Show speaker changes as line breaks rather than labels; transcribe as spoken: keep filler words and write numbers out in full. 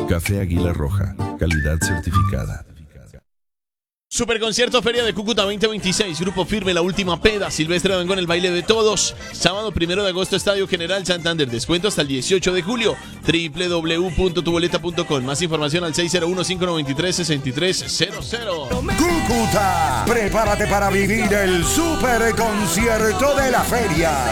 Café Águila Roja, calidad certificada.
Superconcierto Feria de Cúcuta veinte veintiséis, Grupo Firme, La Última Peda, Silvestre Dangond, El Baile de Todos. Sábado primero de agosto, Estadio General Santander. Descuento hasta el dieciocho de julio. doble u doble u doble u punto tu boleta punto com. Más información al seis cero uno, cinco nueve tres, seis tres cero cero.
Cúcuta, prepárate para vivir el Superconcierto de la Feria.